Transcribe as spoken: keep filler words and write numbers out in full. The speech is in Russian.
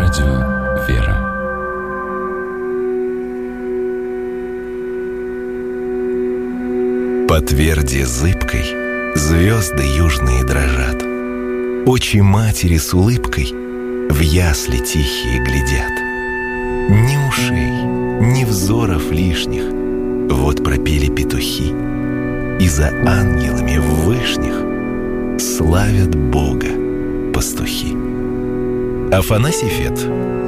Радио «Вера». По тверди зыбкой звезды южные дрожат. Очи матери с улыбкой в ясли тихие глядят. Ни ушей, ни взоров лишних вот пропели петухи, и за ангелами в вышних славят Бога пастухи. Афанасий Фет.